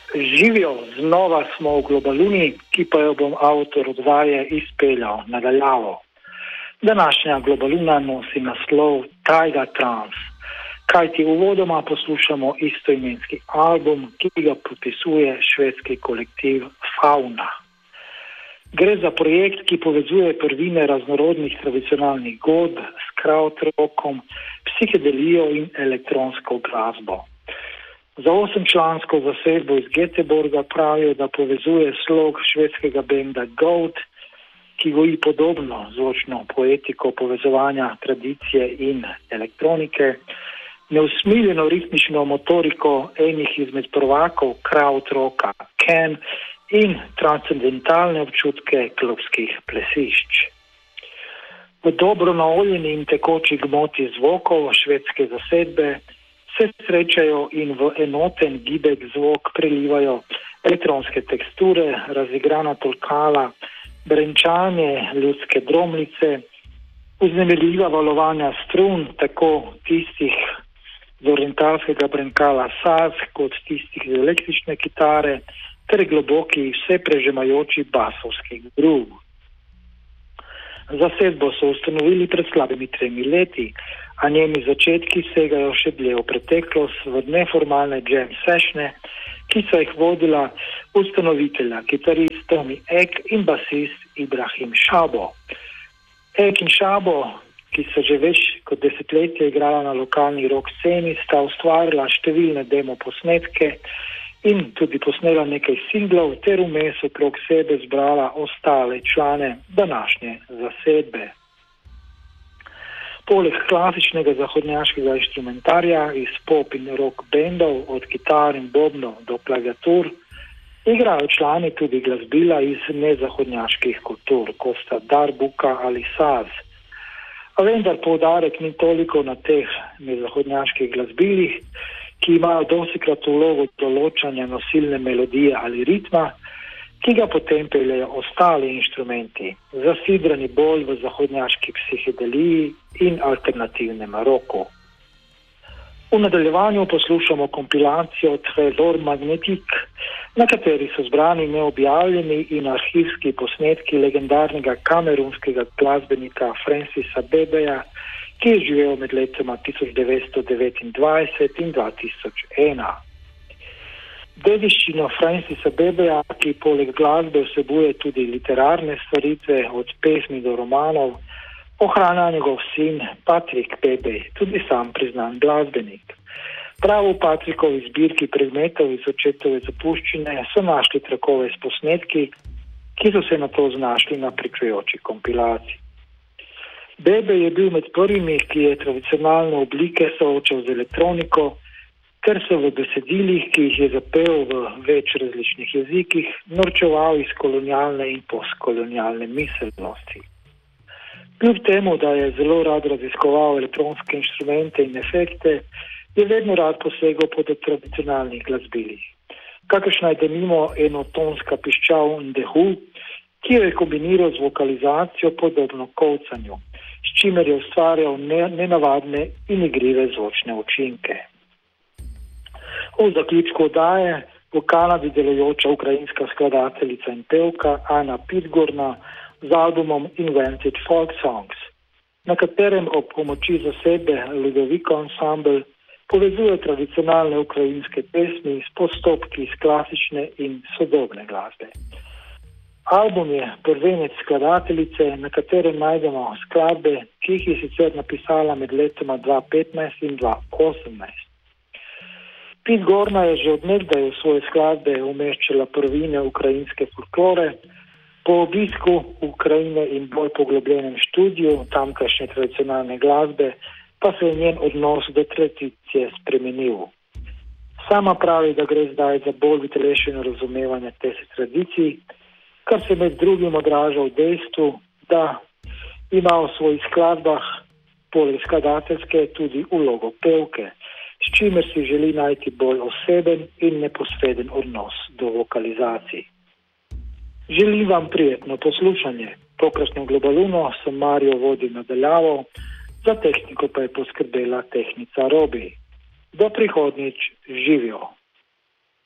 Živijo, znova smo v Globaluni, ki pa jo bom avtor odvaje izpeljal nadaljavo. Današnja Globaluna nosi naslov Taiga Trans, kajti uvodoma poslušamo istoimenski album, ki ga podpisuje švedski kolektiv Fauna. Gre za projekt, ki povezuje prvine raznorodnih tradicionalnih godb s krautrockom, psihodelijo in elektronsko glasbo. Za 8-člansko zasedbo iz Göteborga pravijo, da povezuje slog švedskega benda Goat, ki goji podobno zvočno poetiko povezovanja tradicije in elektronike, neusmiljeno ritmično motoriko enih izmed prvakov krautrocka Can in transcendentalne občutke klubskih plesišč. V dobro naoljeni in tekoči gmoti zvokov švedske zasedbe se srečajo in v enoten gibek zvok prelivajo elektronske teksture, razigrana tolkala, brenčanje ljudske dromlice, vznemirljiva valovanja strun, tako tistih z orientalskega brenkala saz, kot tistih z električne kitare, ter globoki vse prežemajoči basovski groov. Zasedbo so ustanovili pred slabimi 3 leti, a njeni začetki segajo še dlje v preteklost v neformalne jam sessione, ki so jih vodila ustanovitelja, kitarist Tomi Ek in basist Ibrahim Šabo. Ek in Šabo, ki so že več kot desetletje igrala na lokalni rock sceni, sta ustvarila številne demo posnetke in tudi posnela nekaj singlov ter vmes okrog sebe zbrala ostale člane današnje zasedbe. Poleg klasičnega zahodnjaškega inštrumentarja iz pop in rock bendov, od kitar in bobnov do klaviatur, igrajo člani tudi glasbila iz nezahodnjaških kultur, kot sta darbuka ali saz. A vendar poudarek ni toliko na teh nezahodnjaških glasbilih, ki imajo dostikrat vlogo določanja nosilne melodije ali ritma, ki ga potem peljejo ostali inštrumenti, zasidrani bolj v zahodnjaški psihedeliji in alternativnem roku. V nadaljevanju poslušamo kompilacijo Trésor Magnétique, na kateri so zbrani neobjavljeni in arhivski posnetki legendarnega kamerunskega glasbenika Francisa Bebeja, ki je živel med letoma 1929 in 2001. Dediščino Francisa Bebeja, ki poleg glasbe vsebuje tudi literarne stvaritve od pesmi do romanov, ohranja njegov sin Patrick Bebe, tudi sam priznan glasbenik. Prav v Patrickovi zbirki predmetov iz očetove zapuščine so našli trakove s posnetki, ki so se nato znašli na pričujoči kompilaciji. Bebe je bil med prvimi, ki je tradicionalne oblike soočal z elektroniko, ker so v besedilih, ki jih je zapel v več različnih jezikih, norčeval iz kolonialne in postkolonialne miselnosti. Kljub temu, da je zelo rad raziskoval elektronske inštrumente in efekte, je vedno rad posegal po tradicionalnih glasbilih. Kakršna je denimo enotonska piščal Ndehu, ki jo je kombiniral z vokalizacijo podobno kolcanju, s čimer je ustvarjal nenavadne in igrive zvočne učinke. V zaključku oddaje v Kanadi delujoča ukrajinska skladateljica in pevka Anna Pitgorna z albumom Invented Folk Songs, na katerem ob pomoči zasedbe Ludoviko Ensemble povezuje tradicionalne ukrajinske pesmi s postopki iz klasične in sodobne glasbe. Album je prvenec skladateljice, na katerem najdemo skladbe, ki jih je sicer napisala med letoma 2015 in 2018. Pitgorna je že od nekdaj v svoje skladbe umeščala prvine ukrajinske folklore, po obisku Ukrajine in bolj poglobljenem študiju tamkajšnje tradicionalne glasbe pa se je njen odnos do tradicije spremenil. Sama pravi, da gre zdaj za bolj utelešeno razumevanje teh tradicij, kar se med drugim odraža v dejstvu, da ima v svojih skladbah poleg skladateljske tudi vlogo pevke, s čimer si želi najti bolj oseben in neposreden odnos do vokalizacij. Želim vam prijetno poslušanje. Tokratno Globaluno sem Mario vodil nadaljavo, za tehniko pa je poskrbela tehnica Robi. Do prihodnjič, živijo!